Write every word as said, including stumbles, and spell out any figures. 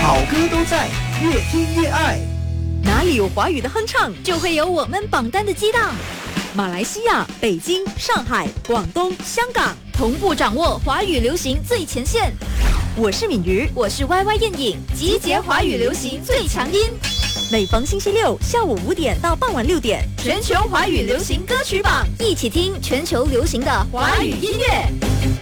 好歌都在，越听越爱。 哪里有华语的哼唱，就会有我们榜单的激荡。马来西亚、北京、上海、广东、香港，同步掌握华语流行最前线。我是敏瑜，我是 Y Y 燕颖，集结华语流行最强音。每逢星期六下午五点到傍晚六点，全球华语流行歌曲榜，一起听全球流行的华语音乐。